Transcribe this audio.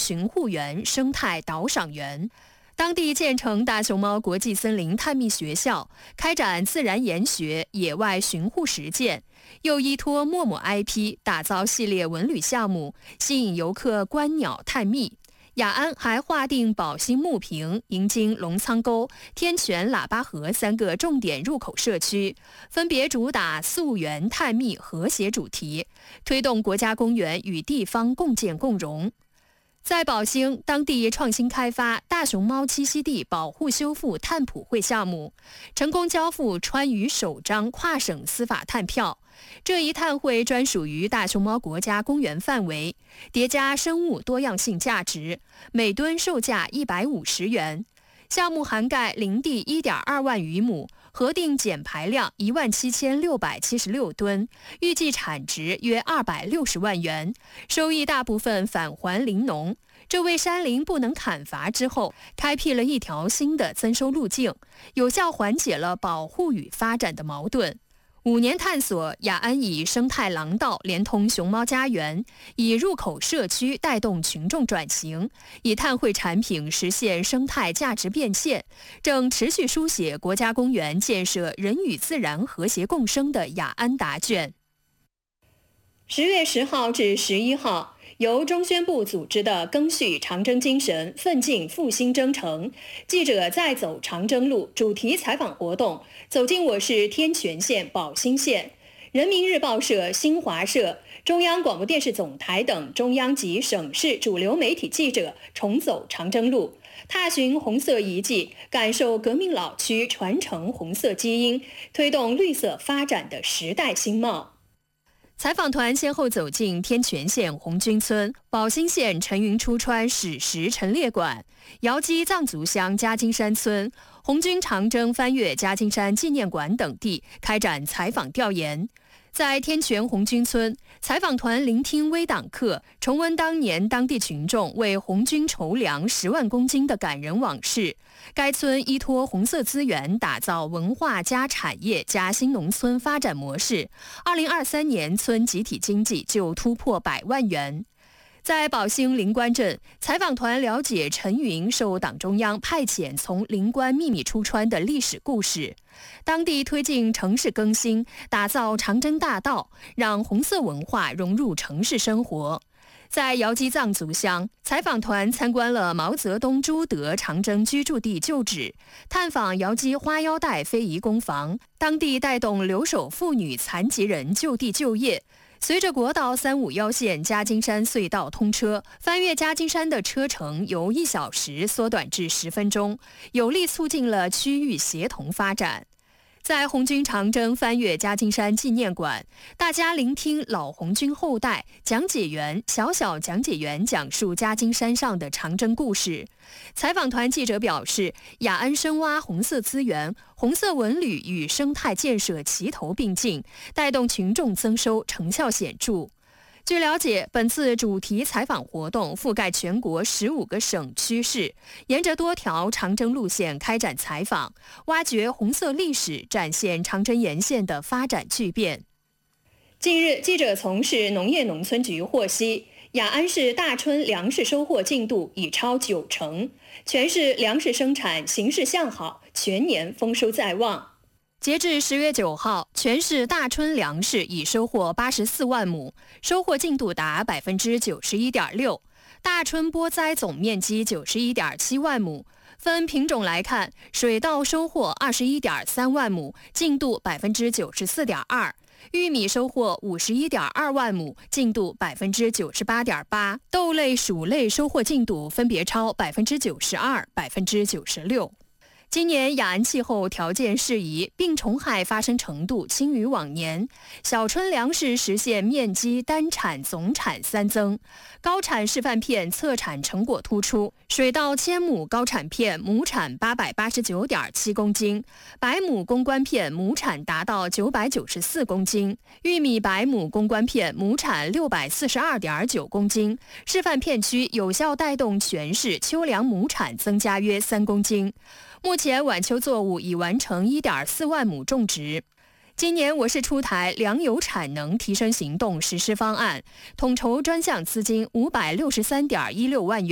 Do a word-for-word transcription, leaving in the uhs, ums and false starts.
巡护员、生态导赏员。当地建成大熊猫国际森林探秘学校，开展自然研学、野外巡护实践，又依托陌陌 I P 打造系列文旅项目，吸引游客观鸟探秘。雅安还划定宝兴木坪、银津龙仓沟、天泉喇叭河三个重点入口社区，分别主打溯源、探秘、和谐主题，推动国家公园与地方共建共荣。在宝兴，当地创新开发大熊猫栖息地保护修复探普会项目，成功交付川渝首张跨省司法探票。这一探会专属于大熊猫国家公园范围，叠加生物多样性价值，每吨售价一百五十元。项目涵盖林地 一点二万余亩，核定减排量一万七千六百七十六吨，预计产值约二百六十万元，收益大部分返还林农。这为山林不能砍伐之后，开辟了一条新的增收路径，有效缓解了保护与发展的矛盾。五年探索，雅安以生态廊道连通熊猫家园，以入口社区带动群众转型，以碳汇产品实现生态价值变现，正持续书写国家公园建设人与自然和谐共生的雅安答卷。十月十号至十一号，由中宣部组织的赓续长征精神，奋进复兴征程记者再走长征路主题采访活动，走进我市天泉县宝兴县。人民日报社、新华社、中央广播电视总台等中央及省市主流媒体记者重走长征路，踏寻红色遗迹，感受革命老区传承红色基因，推动绿色发展的时代新貌。采访团先后走进天泉县红军村、宝兴县陈云出川史实陈列馆、瑶基藏族乡夹金山村、红军长征翻越夹金山纪念馆等地，开展采访调研。在天泉红军村，采访团聆听微党课，重温当年当地群众为红军筹粮十万公斤的感人往事。该村依托红色资源，打造文化加产业加新农村发展模式。二零二三年，村集体经济就突破百万元。在宝兴灵官镇，采访团了解陈云受党中央派遣从灵官秘密出川的历史故事。当地推进城市更新，打造长征大道，让红色文化融入城市生活。在瑶基藏族乡，采访团参观了毛泽东朱德长征居住地旧址，探访瑶基花腰带非遗工坊，当地带动留守妇女、残疾人就地就业。随着国道三五一线夹金山隧道通车，翻越夹金山的车程由一小时缩短至十分钟，有力促进了区域协同发展。在红军长征翻越夹金山纪念馆，大家聆听老红军后代讲解员、小小讲解员讲述夹金山上的长征故事。采访团记者表示，雅安深挖红色资源，红色文旅与生态建设齐头并进，带动群众增收，成效显著。据了解，本次主题采访活动覆盖全国十五个省区市，沿着多条长征路线开展采访，挖掘红色历史，展现长征沿线的发展巨变。近日，记者从事农业农村局获悉，雅安市大春粮食收获进度已超九成，全市粮食生产形势向好，全年丰收在望。截至十月九号，全市大春粮食已收获八十四万亩，收获进度达百分之九十一点六。大春播栽总面积九十一点七万亩，分品种来看，水稻收获二十一点三万亩，进度百分之九十四点二。玉米收获五十一点二万亩，进度百分之九十八点八。豆类、薯类收获进度分别超百分之九十二、百分之九十六。今年雅安气候条件适宜，病虫害发生程度轻于往年，小春粮食实现面积单产总产三增，高产示范片测产成果突出，水稻千亩高产片亩产八百八十九点七公斤，百亩公关片亩产达到九百九十四公斤，玉米百亩公关片亩产六百四十二点九公斤，示范片区有效带动全市秋粮亩产增加约三公斤。目前晚秋作物已完成 一点四万亩种植。今年我市出台粮油产能提升行动实施方案，统筹专项资金五百六十三点一六万元。